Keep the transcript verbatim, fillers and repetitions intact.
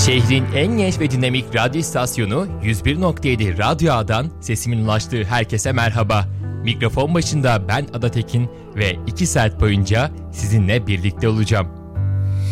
Şehrin en genç ve dinamik radyo istasyonu yüz bir nokta yedi Radyo A'dan sesimin ulaştığı herkese merhaba. Mikrofon başında ben Ada Tekin ve iki saat boyunca sizinle birlikte olacağım.